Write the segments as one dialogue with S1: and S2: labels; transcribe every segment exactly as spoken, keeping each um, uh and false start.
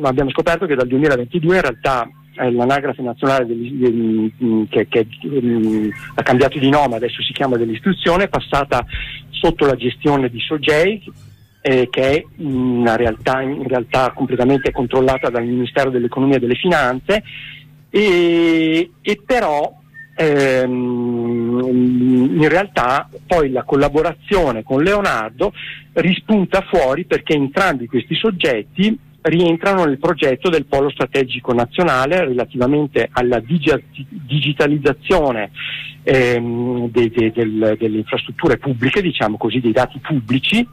S1: abbiamo scoperto che dal duemilaventidue in realtà eh, l'Anagrafe Nazionale degli, degli, che, che um, ha cambiato di nome, adesso si chiama dell'istruzione, è passata sotto la gestione di Sogei, eh, che è una realtà, in realtà completamente controllata dal Ministero dell'Economia e delle Finanze, e, e però ehm, in realtà poi la collaborazione con Leonardo rispunta fuori perché entrambi questi soggetti rientrano nel progetto del Polo Strategico Nazionale relativamente alla digi- digitalizzazione ehm, de- de- del, delle infrastrutture pubbliche, diciamo così, dei dati pubblici,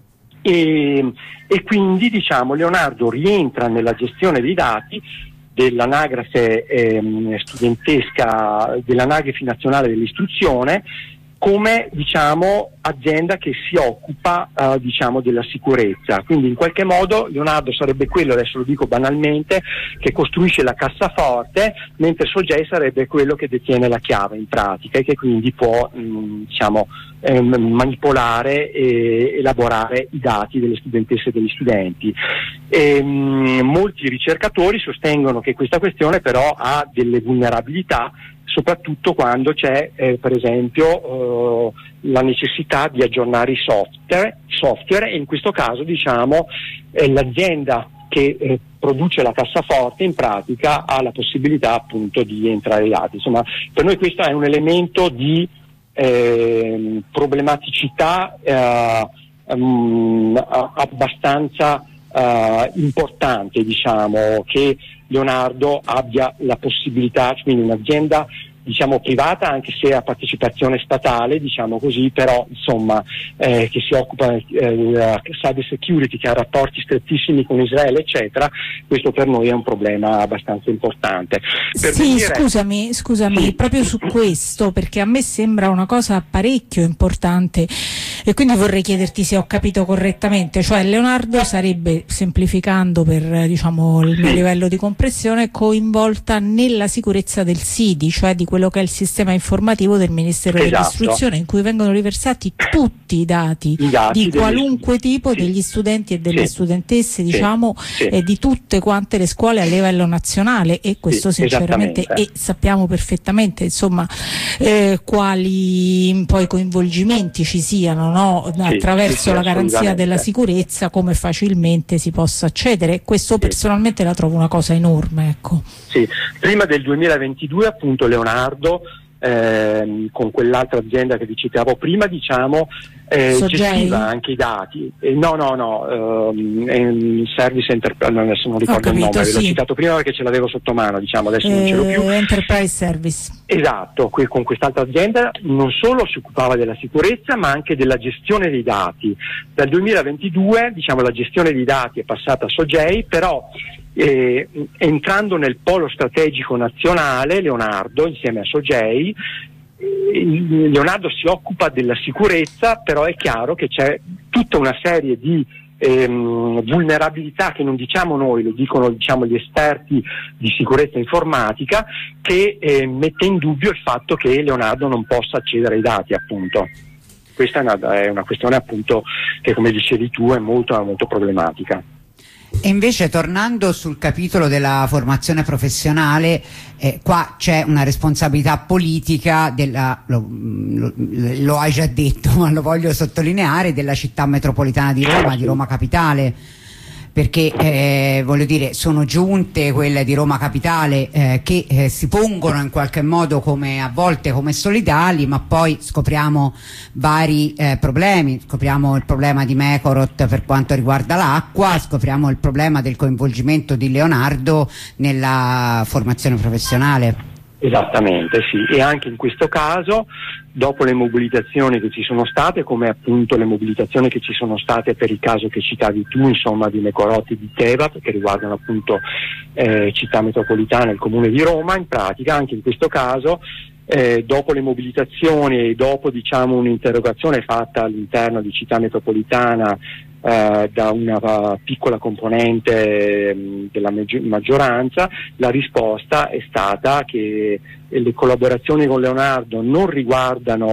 S1: e, e quindi diciamo Leonardo rientra nella gestione dei dati dell'anagrafe ehm, studentesca, dell'Anagrafe Nazionale dell'Istruzione, come diciamo azienda che si occupa uh, diciamo della sicurezza. Quindi in qualche modo Leonardo sarebbe quello, adesso lo dico banalmente, che costruisce la cassaforte, mentre Sogei sarebbe quello che detiene la chiave in pratica e che quindi può mh, diciamo ehm, manipolare e elaborare i dati delle studentesse e degli studenti. E, mh, molti ricercatori sostengono che questa questione però ha delle vulnerabilità, soprattutto quando c'è eh, per esempio eh, la necessità di aggiornare i software, software e in questo caso diciamo eh, l'azienda che eh, produce la cassaforte in pratica ha la possibilità appunto di entrare i dati. Insomma, per noi questo è un elemento di eh, problematicità eh, um, abbastanza eh, importante, diciamo, che Leonardo abbia la possibilità, quindi un'azienda diciamo privata anche se a partecipazione statale, diciamo così, però insomma eh, che si occupa di eh, cyber security, che ha rapporti strettissimi con Israele eccetera, questo per noi è un problema abbastanza importante. Per
S2: sì,
S1: venire...
S2: scusami, scusami, sì. Proprio su questo, perché a me sembra una cosa parecchio importante e quindi vorrei chiederti se ho capito correttamente, cioè Leonardo sarebbe, semplificando per diciamo il mio livello di comprensione, coinvolta nella sicurezza del S I D I, cioè di quello che è il sistema informativo del Ministero
S1: esatto.
S2: dell'Istruzione, in cui vengono riversati tutti i dati,
S1: I dati
S2: di
S1: degli...
S2: qualunque tipo, sì. degli studenti e delle sì. studentesse, diciamo, sì. e di tutte quante le scuole a livello nazionale, e questo sì, sinceramente, e sappiamo perfettamente insomma eh, quali poi coinvolgimenti ci siano, no? Sì, attraverso sì, sì, la garanzia della sicurezza, come facilmente si possa accedere. Questo sì. personalmente la trovo una cosa enorme, ecco.
S1: Sì, prima del duemilaventidue appunto Leonardo ehm, con quell'altra azienda che vi citavo prima, diciamo, eh, gestiva anche i dati. Eh, no, no, no, ehm, Service Enterprise, adesso non ricordo
S2: capito,
S1: il nome,
S2: sì.
S1: l'ho citato prima perché ce l'avevo sotto mano, diciamo, adesso
S2: eh,
S1: non ce l'ho più.
S2: Enterprise Service.
S1: Esatto, qui, con quest'altra azienda non solo si occupava della sicurezza ma anche della gestione dei dati. Dal duemilaventidue, diciamo, la gestione dei dati è passata a Sogei, però Eh, entrando nel polo strategico nazionale, Leonardo insieme a Sogei, eh, Leonardo si occupa della sicurezza, però è chiaro che c'è tutta una serie di ehm, vulnerabilità che non diciamo noi, lo dicono diciamo gli esperti di sicurezza informatica, che eh, mette in dubbio il fatto che Leonardo non possa accedere ai dati, appunto. Questa è una, è una questione appunto che, come dicevi tu, è molto, molto problematica.
S3: E invece, tornando sul capitolo della formazione professionale, eh, qua c'è una responsabilità politica della, lo, lo, lo hai già detto ma lo voglio sottolineare, della città metropolitana di Roma, di Roma Capitale, perché eh, voglio dire, sono giunte quelle di Roma Capitale eh, che eh, si pongono in qualche modo come, a volte come solidali, ma poi scopriamo vari eh, problemi, scopriamo il problema di Mecorot per quanto riguarda l'acqua, scopriamo il problema del coinvolgimento di Leonardo nella formazione professionale.
S1: Esattamente, sì, e anche in questo caso, dopo le mobilitazioni che ci sono state, come appunto le mobilitazioni che ci sono state per il caso che citavi tu, insomma, di Mecorot e di Teva, che riguardano appunto eh, città metropolitana e il comune di Roma, in pratica anche in questo caso, eh, dopo le mobilitazioni e dopo diciamo un'interrogazione fatta all'interno di città metropolitana Uh, da una uh, piccola componente um, della maggioranza, la risposta è stata che le collaborazioni con Leonardo non riguardano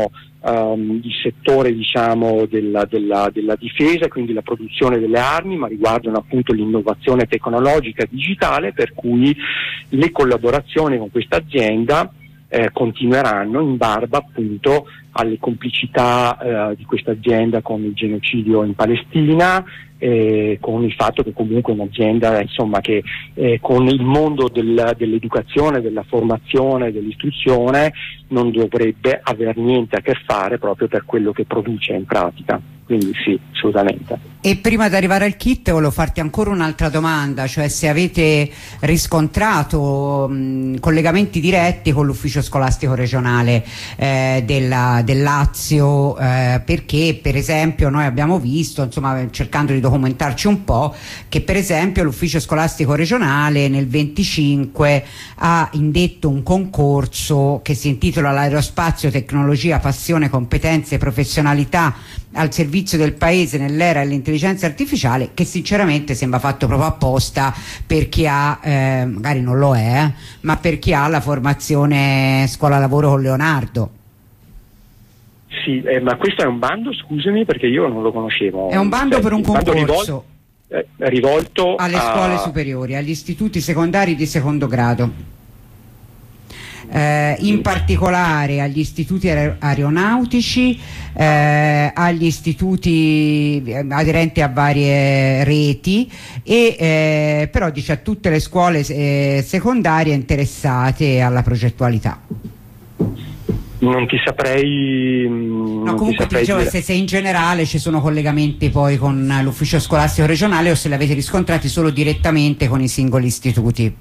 S1: um, il settore diciamo della, della, della difesa, quindi la produzione delle armi, ma riguardano appunto l'innovazione tecnologica digitale, per cui le collaborazioni con questa azienda eh, continueranno in barba appunto alle complicità eh, di questa azienda con il genocidio in Palestina, eh, con il fatto che comunque è un'azienda insomma che eh, con il mondo del, dell'educazione, della formazione, dell'istruzione non dovrebbe aver niente a che fare proprio per quello che produce in pratica. Quindi sì, assolutamente.
S3: E prima di arrivare al kit volevo farti ancora un'altra domanda, cioè se avete riscontrato mh, collegamenti diretti con l'ufficio scolastico regionale eh, della, del Lazio, eh, perché per esempio noi abbiamo visto, insomma cercando di documentarci un po', che per esempio l'ufficio scolastico regionale nel venticinque ha indetto un concorso che si intitola L'aerospazio, tecnologia, passione, competenze e professionalità al servizio del paese nell'era dell'intelligenza artificiale, che sinceramente sembra fatto proprio apposta per chi ha, eh, magari non lo è, eh, ma per chi ha la formazione scuola lavoro con Leonardo.
S1: Sì, eh, ma questo è un bando, scusami, perché io non lo conoscevo.
S3: È un bando cioè, per un concorso
S1: rivolto, eh, rivolto
S3: alle
S1: a...
S3: scuole superiori, agli istituti secondari di secondo grado. Eh, in particolare agli istituti aeronautici, eh, agli istituti aderenti a varie reti e eh, però dice a tutte le scuole eh, secondarie interessate alla progettualità.
S1: Non ti saprei.
S3: No,
S1: non
S3: comunque
S1: ti
S3: ti dicevo
S1: dire.
S3: se, se in generale ci sono collegamenti poi con l'ufficio scolastico regionale o se li avete riscontrati solo direttamente con i singoli istituti.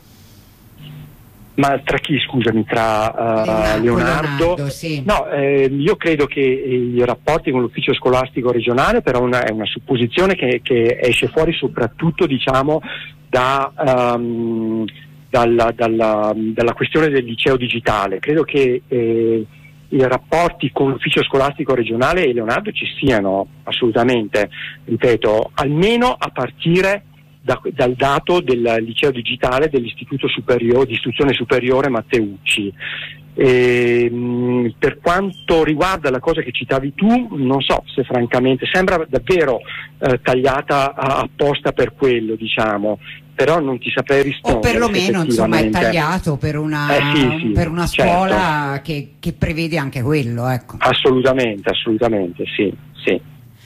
S1: Ma tra chi, scusami, tra uh,
S3: Leonardo,
S1: Leonardo,
S3: Leonardo sì.
S1: No, eh, io credo che i rapporti con l'ufficio scolastico regionale però una, è una supposizione che, che esce fuori soprattutto diciamo da, um, dalla, dalla, dalla questione del liceo digitale. Credo che eh, i rapporti con l'ufficio scolastico regionale e Leonardo ci siano assolutamente, ripeto, almeno a partire Da, dal dato del liceo digitale dell'istituto superiore di istruzione superiore Matteucci. E, mh, per quanto riguarda la cosa che citavi tu, non so se francamente sembra davvero eh, tagliata a, apposta per quello, diciamo, però non ti saprei rispondere.
S3: O perlomeno insomma è tagliato per una,
S1: eh, sì, sì,
S3: per una scuola
S1: certo.
S3: che, che prevede anche quello, ecco.
S1: Assolutamente, assolutamente, sì, sì.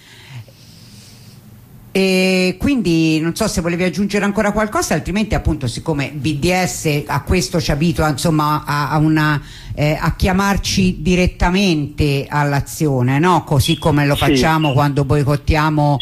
S3: E quindi non so se volevi aggiungere ancora qualcosa, altrimenti appunto siccome B D S a questo ci abitua insomma a, a, una, eh, a chiamarci direttamente all'azione, no? Così come lo facciamo sì. quando boicottiamo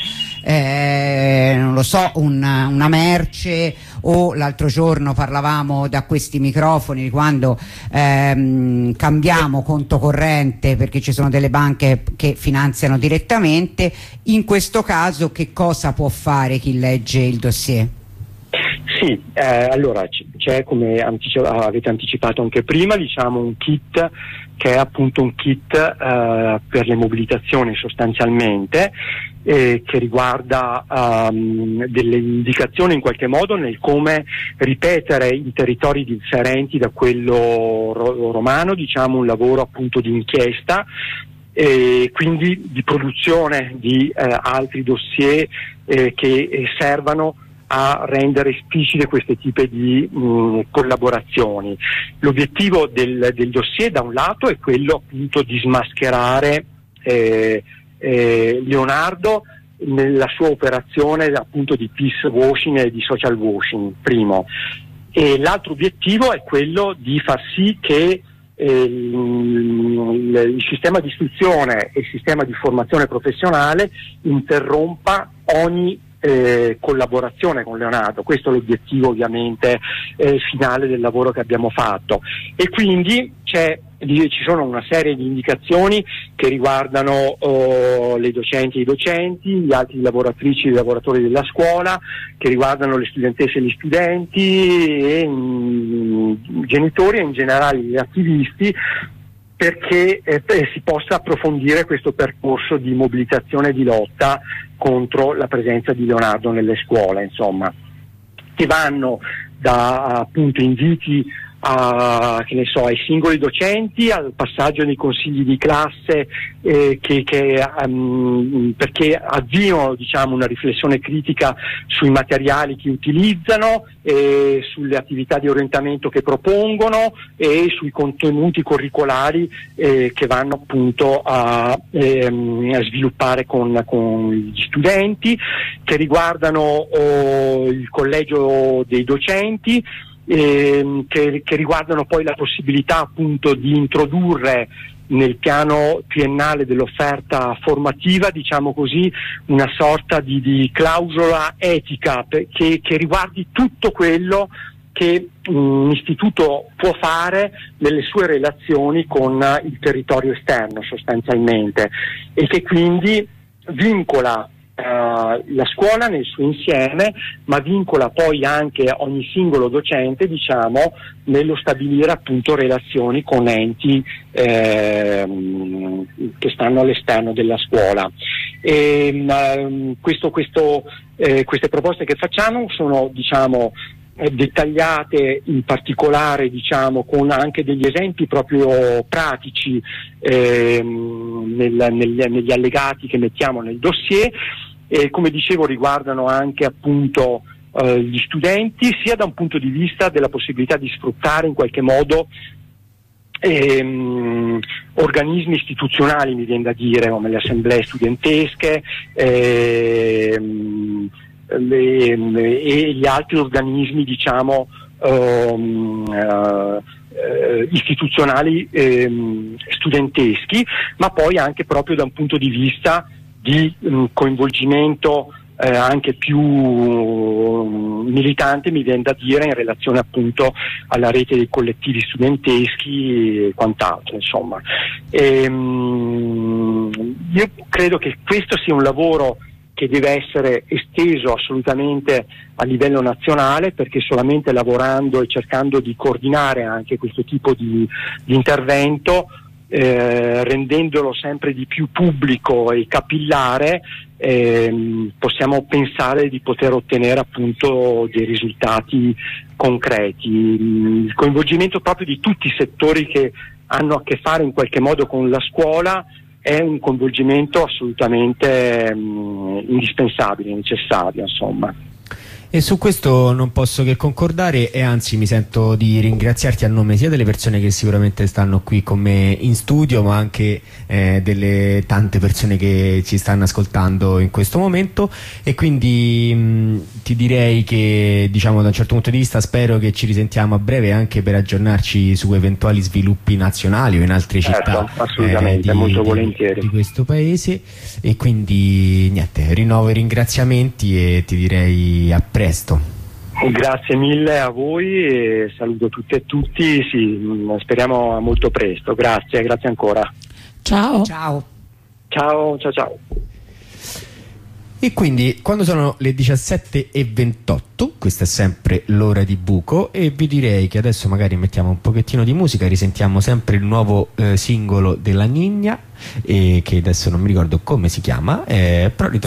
S3: eh, non lo so una, una merce, o l'altro giorno parlavamo da questi microfoni quando ehm, cambiamo conto corrente perché ci sono delle banche che finanziano direttamente. In questo caso che cosa può fare chi legge il dossier?
S1: Sì, eh, allora c'è, come antici- avete anticipato anche prima, diciamo un kit che è appunto un kit eh, per le mobilitazioni sostanzialmente, eh, che riguarda um, delle indicazioni in qualche modo nel come ripetere i territori differenti da quello ro- romano, diciamo un lavoro appunto di inchiesta e quindi di produzione di eh, altri dossier eh, che eh, servano a rendere esplicite questi tipi di mh, collaborazioni. L'obiettivo del, del dossier da un lato è quello appunto di smascherare eh, eh, Leonardo nella sua operazione appunto di peace washing e di social washing, primo, e l'altro obiettivo è quello di far sì che eh, il, il sistema di istruzione e il sistema di formazione professionale interrompa ogni Eh, collaborazione con Leonardo. Questo è l'obiettivo ovviamente eh, finale del lavoro che abbiamo fatto, e quindi c'è, ci sono una serie di indicazioni che riguardano oh, le docenti e i docenti, gli altri lavoratrici e i lavoratori della scuola, che riguardano le studentesse e gli studenti e mh, genitori e in generale gli attivisti, perché eh, si possa approfondire questo percorso di mobilitazione e di lotta contro la presenza di Leonardo nelle scuole, insomma, che vanno da appunto inviti a, che ne so, ai singoli docenti, al passaggio nei consigli di classe, eh, che, che, um, perché avviano, diciamo, una riflessione critica sui materiali che utilizzano, eh, sulle attività di orientamento che propongono e sui contenuti curricolari eh, che vanno appunto a, ehm, a sviluppare con, con gli studenti, che riguardano oh, il collegio dei docenti, ehm, che, che riguardano poi la possibilità appunto di introdurre nel piano triennale dell'offerta formativa, diciamo così, una sorta di, di clausola etica che, che riguardi tutto quello che un istituto può fare nelle sue relazioni con il territorio esterno sostanzialmente, e che quindi vincola Uh, la scuola nel suo insieme, ma vincola poi anche ogni singolo docente, diciamo, nello stabilire appunto relazioni con enti eh, che stanno all'esterno della scuola. E, uh, questo, questo, eh, queste proposte che facciamo sono, diciamo, dettagliate in particolare, diciamo, con anche degli esempi proprio pratici ehm, nel, negli, negli allegati che mettiamo nel dossier, e come dicevo riguardano anche appunto eh, gli studenti, sia da un punto di vista della possibilità di sfruttare in qualche modo ehm, organismi istituzionali, mi viene da dire, come le assemblee studentesche, ehm, Le, le, e gli altri organismi, diciamo, um, uh, uh, istituzionali um, studenteschi, ma poi anche proprio da un punto di vista di um, coinvolgimento uh, anche più um, militante, mi viene da dire, in relazione appunto alla rete dei collettivi studenteschi e quant'altro, insomma. E, um, io credo che questo sia un lavoro che deve essere esteso assolutamente a livello nazionale, perché solamente lavorando e cercando di coordinare anche questo tipo di, di intervento, eh, rendendolo sempre di più pubblico e capillare, eh, possiamo pensare di poter ottenere appunto dei risultati concreti. Il coinvolgimento proprio di tutti i settori che hanno a che fare in qualche modo con la scuola è un coinvolgimento assolutamente mh, indispensabile, necessario, insomma.
S4: E su questo non posso che concordare, e anzi mi sento di ringraziarti a nome sia delle persone che sicuramente stanno qui con me in studio, ma anche eh, delle tante persone che ci stanno ascoltando in questo momento, e quindi mh, ti direi che, diciamo, da un certo punto di vista spero che ci risentiamo a breve anche per aggiornarci su eventuali sviluppi nazionali o in altre
S1: certo,
S4: città
S1: assolutamente,
S4: eh, di,
S1: molto
S4: di,
S1: volentieri.
S4: di questo paese. E quindi niente, rinnovo i ringraziamenti e ti direi a presto. Presto.
S1: Grazie mille a voi e saluto tutte e tutti, sì, speriamo molto presto. Grazie, grazie ancora.
S2: Ciao.
S3: Ciao.
S1: Ciao, ciao, ciao.
S4: E quindi quando sono le diciassette e ventotto, questa è sempre l'ora di buco, e vi direi che adesso magari mettiamo un pochettino di musica, risentiamo sempre il nuovo eh, singolo della Nigna, e che adesso non mi ricordo come si chiama, eh, però